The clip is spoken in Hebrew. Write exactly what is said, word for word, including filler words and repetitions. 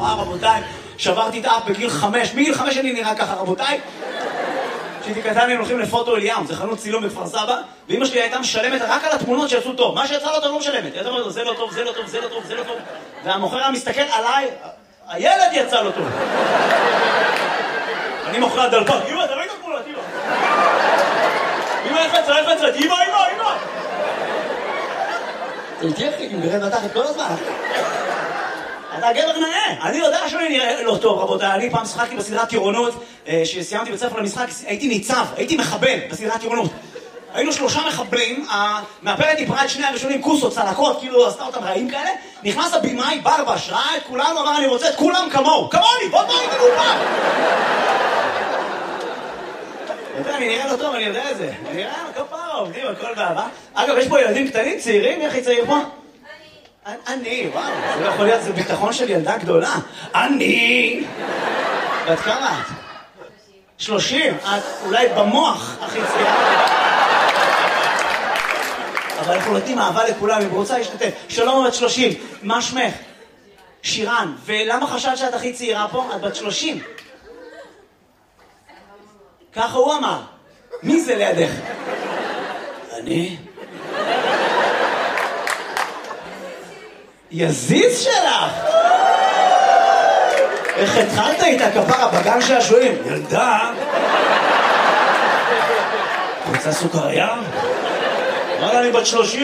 רואה, רבותיי, שברתי את האף בגיל חמש, מגיל חמש אני נראה ככה, רבותיי. כשהייתי קטן היינו הולכים לפוטו אליאם, זה חנות צילום בכפר סבא, ואמא שלי הייתה משלמת רק על התמונות שיצאו טוב. מה שיצא לא טוב לא משלמת. היא אומרת לו, זה לא טוב, זה לא טוב, זה לא טוב, זה לא טוב. והמוכר היה מסתכל עליי, הילד יצא לו טוב. אני מוכר הדלפק, אמא, תביא את התמונות, אמא. אמא, איך יצא, איך יצא, אמא, אמא, אמא. זה תהיה חיקים, גרד בתחת כל הזמן. אתה גבר נאה, אני יודע שאני נראה לא טוב, רבותיי. אני פעם שחקתי בסדרת טירונות, שסיימתי בית ספר למשחק, הייתי ניצב, הייתי מחבל בסדרת טירונות. היינו שלושה מחבלים, המאפרת דיברה את שני הראשונים, כוסות, צלקות, כאילו עשתה אותם רעים כאלה. נכנס הבימאי, ברבש, ראה את כולנו, אמר אני רוצה את כולם כמוהו, כמוני, בוא בוא איתנו פעם. אני נראה לא טוב, אני יודע את זה. אני נראה כפרה, עובדים, הכל באהבה. אגב, יש פה ילדים קטנים, צעירים, מי הכי צעיר פה? אני, וואו, זה לא יכול להיות, זה ביטחון של ילדה גדולה. אני! ואת כמה את? שלושים. את אולי במוח הכי צעירה. אבל אנחנו נותנים אהבה לכולם, אם רוצה להשתתף. שלום, בת שלושים. מה שמך? שירן. ולמה חשבת שאת הכי צעירה פה? את בת שלושים. ככה הוא אמר. מי זה לידך? אני? יזיז שלך! איך התחלת איתה כפרה בגן שעשועים? ילדה! רוצה סוכריה? וואלה, אני בת שלושים.